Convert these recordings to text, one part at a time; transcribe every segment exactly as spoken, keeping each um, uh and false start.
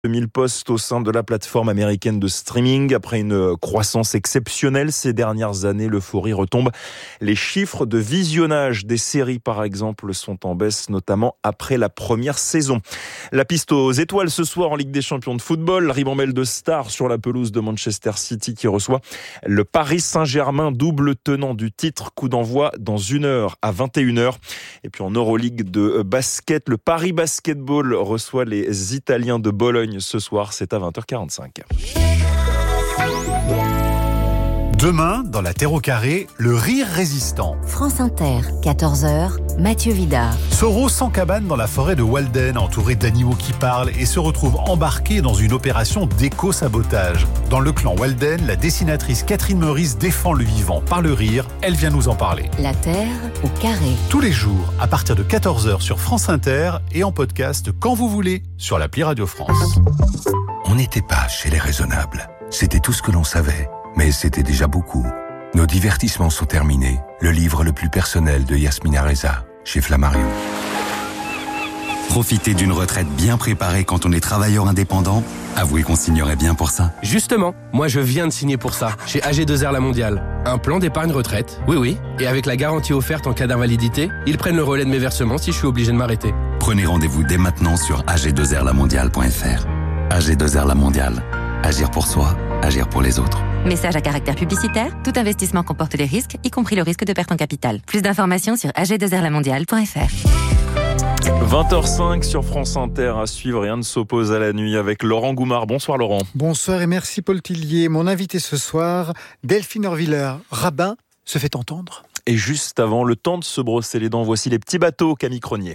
deux mille postes au sein de la plateforme américaine de streaming. Après une croissance exceptionnelle ces dernières années, l'euphorie retombe. Les chiffres de visionnage des séries, par exemple, sont en baisse, notamment après la première saison. La piste aux étoiles ce soir en Ligue des Champions de football. Ribambelle de stars sur la pelouse de Manchester City qui reçoit le Paris Saint-Germain, double tenant du titre. Coup d'envoi dans une heure à vingt et une heures. Et puis en Euroligue de basket, le Paris Basketball reçoit les Italiens de Bologne. Ce soir, c'est à vingt heures quarante-cinq. Demain, dans la Terre au carré, le rire résistant. France Inter, quatorze heures, Mathieu Vidard. Soro s'encabane dans la forêt de Walden, entouré d'animaux qui parlent et se retrouve embarqué dans une opération d'éco-sabotage. Dans le clan Walden, la dessinatrice Catherine Meurice défend le vivant par le rire. Elle vient nous en parler. La Terre au carré. Tous les jours, à partir de quatorze heures sur France Inter et en podcast quand vous voulez sur l'appli Radio France. On n'était pas chez les raisonnables. C'était tout ce que l'on savait. Mais c'était déjà beaucoup. Nos divertissements sont terminés. Le livre le plus personnel de Yasmina Reza, chez Flammarion. Profiter d'une retraite bien préparée quand on est travailleur indépendant, avouez qu'on signerait bien pour ça. Justement, moi je viens de signer pour ça, chez A G deux R La Mondiale. Un plan d'épargne retraite, oui oui, et avec la garantie offerte en cas d'invalidité, ils prennent le relais de mes versements si je suis obligé de m'arrêter. Prenez rendez-vous dès maintenant sur a g deux r la mondiale point f r. A G deux R La Mondiale. Agir pour soi, agir pour les autres. Message à caractère publicitaire. Tout investissement comporte des risques, y compris le risque de perte en capital. Plus d'informations sur a g deux r la mondiale point f r. vingt heures cinq sur France Inter à suivre. Rien ne s'oppose à la nuit avec Laurent Goumard. Bonsoir Laurent. Bonsoir et merci Paul Tillier. Mon invité ce soir, Delphine Orviller, rabbin, se fait entendre. Et juste avant, le temps de se brosser les dents, voici les petits bateaux Camille Cronier.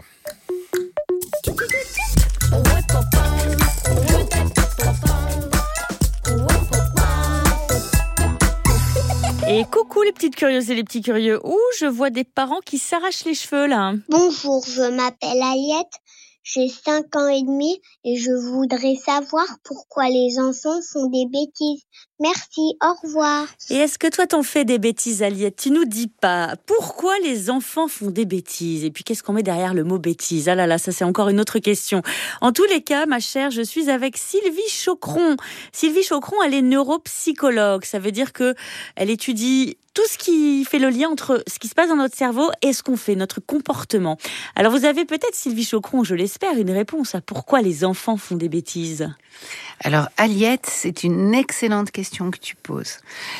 Et coucou les petites curieuses et les petits curieux. Ouh, je vois des parents qui s'arrachent les cheveux là. Bonjour, je m'appelle Aliette, j'ai cinq ans et demi et je voudrais savoir pourquoi les enfants font des bêtises. Merci, au revoir. Et est-ce que toi t'en fais des bêtises, Aliette? Tu nous dis pas pourquoi les enfants font des bêtises. Et puis qu'est-ce qu'on met derrière le mot bêtise? Ah là là, ça c'est encore une autre question. En tous les cas, ma chère, je suis avec Sylvie Chaucron. Sylvie Chaucron, elle est neuropsychologue. Ça veut dire que elle étudie tout ce qui fait le lien entre ce qui se passe dans notre cerveau et ce qu'on fait, notre comportement. Alors vous avez peut-être, Sylvie Chaucron, je l'espère, une réponse à pourquoi les enfants font des bêtises. Alors Aliette, c'est une excellente question que tu poses.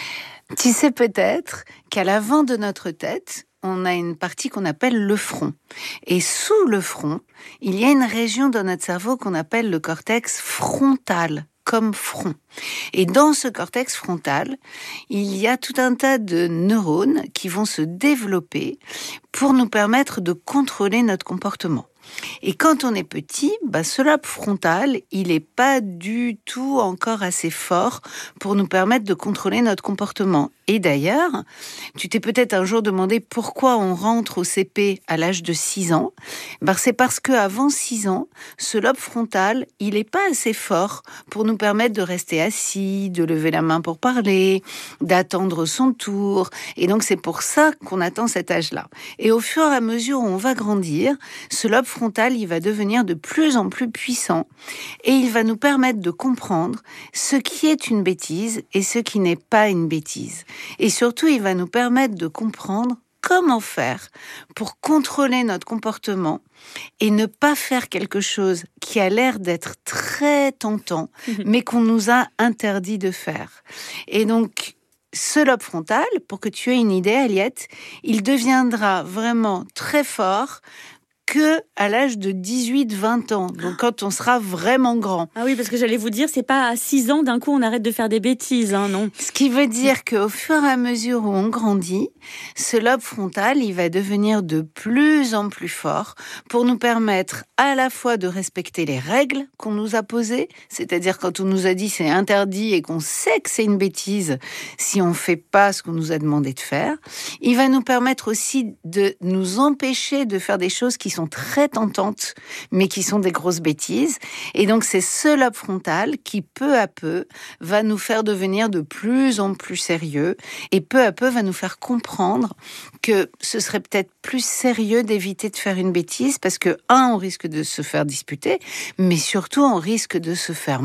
Tu sais peut-être qu'à l'avant de notre tête, on a une partie qu'on appelle le front. Et sous le front, il y a une région dans notre cerveau qu'on appelle le cortex frontal, comme front. Et dans ce cortex frontal, il y a tout un tas de neurones qui vont se développer pour nous permettre de contrôler notre comportement. Et quand on est petit, bah, ce lobe frontal, il n'est pas du tout encore assez fort pour nous permettre de contrôler notre comportement. Et d'ailleurs, tu t'es peut-être un jour demandé pourquoi on rentre au C P à l'âge de six ans. Bah, c'est parce qu'avant six ans, ce lobe frontal, il n'est pas assez fort pour nous permettre de rester assis, de lever la main pour parler, d'attendre son tour. Et donc, c'est pour ça qu'on attend cet âge-là. Et au fur et à mesure où on va grandir, ce lobe frontal, il va devenir de plus en plus puissant et il va nous permettre de comprendre ce qui est une bêtise et ce qui n'est pas une bêtise. Et surtout, il va nous permettre de comprendre comment faire pour contrôler notre comportement et ne pas faire quelque chose qui a l'air d'être très tentant, mais qu'on nous a interdit de faire. Et donc, ce lobe frontal, pour que tu aies une idée, Aliette, il deviendra vraiment très fort que à l'âge de dix-huit vingt ans, donc quand on sera vraiment grand. Ah oui, parce que j'allais vous dire, c'est pas à six ans d'un coup on arrête de faire des bêtises, hein, non. Ce qui veut dire qu'au fur et à mesure où on grandit, ce lobe frontal, il va devenir de plus en plus fort pour nous permettre à la fois de respecter les règles qu'on nous a posées, c'est-à-dire quand on nous a dit c'est interdit et qu'on sait que c'est une bêtise si on fait pas ce qu'on nous a demandé de faire. Il va nous permettre aussi de nous empêcher de faire des choses qui sont très tentantes, mais qui sont des grosses bêtises. Et donc, c'est ce lobe frontal qui, peu à peu, va nous faire devenir de plus en plus sérieux et peu à peu va nous faire comprendre que ce serait peut-être plus sérieux d'éviter de faire une bêtise parce que, un, on risque de se faire disputer, mais surtout, on risque de se faire